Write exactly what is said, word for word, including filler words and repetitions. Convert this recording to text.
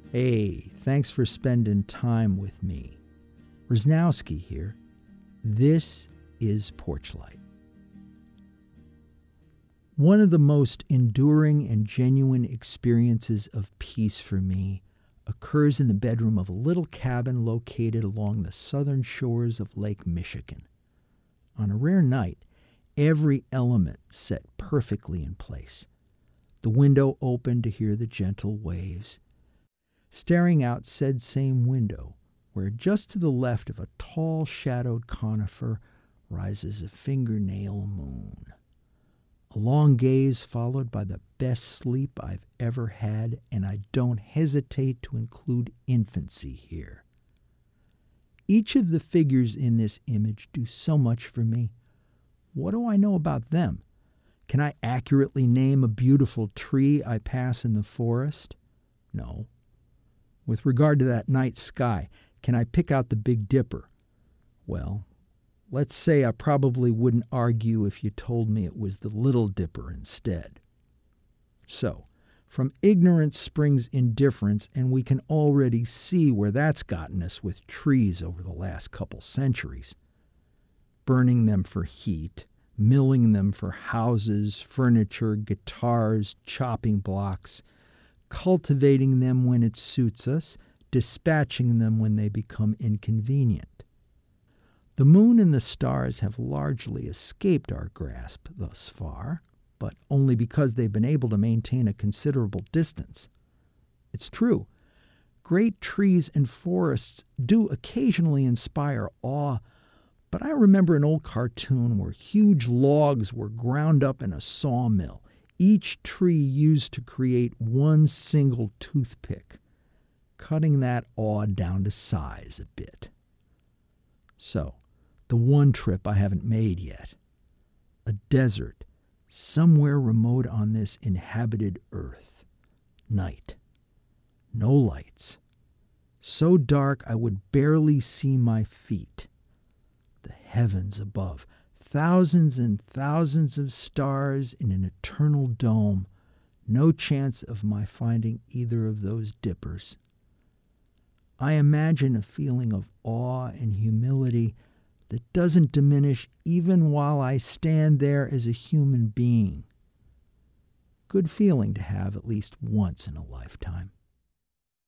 Hey, thanks for spending time with me. Rosnowski here. This is Porchlight. One of the most enduring and genuine experiences of peace for me occurs in the bedroom of a little cabin located along the southern shores of Lake Michigan. On a rare night, every element set perfectly in place. The window open to hear the gentle waves. Staring out said same window, where just to the left of a tall shadowed conifer rises a fingernail moon. A long gaze followed by the best sleep I've ever had, and I don't hesitate to include infancy here. Each of the figures in this image do so much for me. What do I know about them? Can I accurately name a beautiful tree I pass in the forest? No. With regard to that night sky, can I pick out the Big Dipper? Well, let's say I probably wouldn't argue if you told me it was the Little Dipper instead. So, from ignorance springs indifference, and we can already see where that's gotten us with trees over the last couple centuries. Burning them for heat, milling them for houses, furniture, guitars, chopping blocks, cultivating them when it suits us, dispatching them when they become inconvenient. The moon and the stars have largely escaped our grasp thus far, but only because they've been able to maintain a considerable distance. It's true, great trees and forests do occasionally inspire awe, but I remember an old cartoon where huge logs were ground up in a sawmill, each tree used to create one single toothpick, cutting that awe down to size a bit. So, the one trip I haven't made yet. A desert, somewhere remote on this inhabited earth. Night. No lights. So dark I would barely see my feet. The heavens above. Thousands and thousands of stars in an eternal dome. No chance of my finding either of those dippers. I imagine a feeling of awe and humility that doesn't diminish even while I stand there as a human being. Good feeling to have at least once in a lifetime.